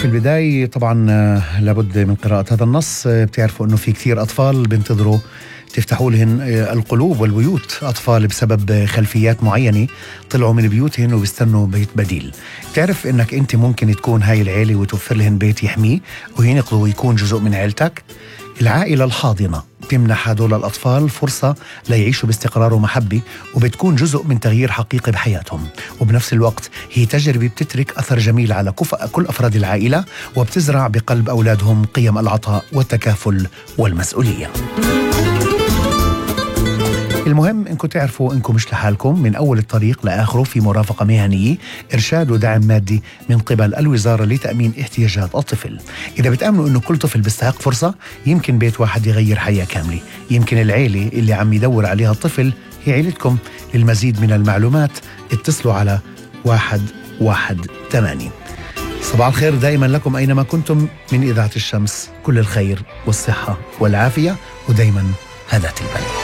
البداية طبعا لابد من قراءة هذا النص. بتعرفوا أنه في كثير أطفال بينتظروا تفتحوا لهم القلوب والبيوت، أطفال بسبب خلفيات معينة طلعوا من بيوتهم وبيستنوا بيت بديل. تعرف أنك أنت ممكن تكون هاي العيلة وتوفر لهم بيت يحميه وينقذوا ويكون جزء من عيلتك. العائلة الحاضنة تمنح هدول الأطفال فرصة ليعيشوا باستقرار ومحبة، وبتكون جزء من تغيير حقيقي بحياتهم، وبنفس الوقت هي تجربة بتترك أثر جميل على كفء كل أفراد العائلة، وبتزرع بقلب أولادهم قيم العطاء والتكافل والمسؤولية. المهم انكم تعرفوا انكم مش لحالكم، من اول الطريق لاخره في مرافقه مهنيه، ارشاد ودعم مادي من قبل الوزاره لتامين احتياجات الطفل. اذا بتامنوا انه كل طفل بيستحق فرصه، يمكن بيت واحد يغير حياه كامله، يمكن العيله اللي عم يدور عليها الطفل هي عيلتكم. للمزيد من المعلومات اتصلوا على 118. صباح الخير دائما لكم اينما كنتم من اذاعه الشمس، كل الخير والصحه والعافيه ودائما هذات البال.